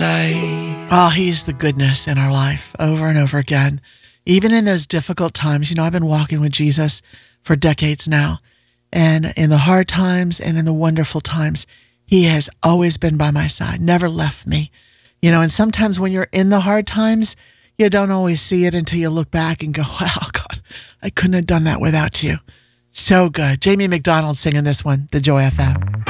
life. Oh, he's the goodness in our life over and over again. Even in those difficult times, I've been walking with Jesus for decades now. And in the hard times and in the wonderful times, he has always been by my side, never left me. And sometimes when you're in the hard times, you don't always see it until you look back and go, wow, God, I couldn't have done that without you. So good. Jamie McDonald singing this one, the Joy FM.